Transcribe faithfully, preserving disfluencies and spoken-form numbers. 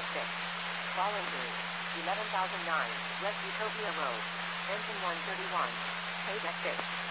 six. Following through. eleven thousand nine, West Utopia Road. Engine one thirty-one. Page at six.